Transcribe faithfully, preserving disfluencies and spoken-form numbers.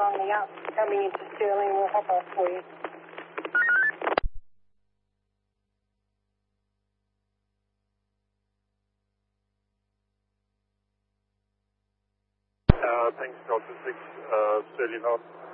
on the up, coming into Stirling. We'll hop off for you. Uh, thanks, Delta six, uh, thirty knots.